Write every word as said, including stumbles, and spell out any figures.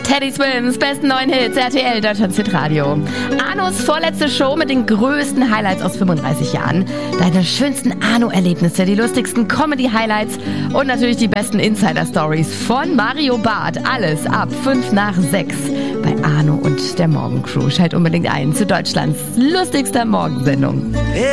Teddy Swims besten neuen Hits, R T L, Deutschlands Hitradio. Arnos vorletzte Show mit den größten Highlights aus fünfunddreißig Jahren. Deine schönsten Arno-Erlebnisse, die lustigsten Comedy-Highlights und natürlich die besten Insider-Stories von Mario Barth. Alles ab fünf nach sechs bei Arno und der Morgencrew. Schalt unbedingt ein zu Deutschlands lustigster Morgensendung.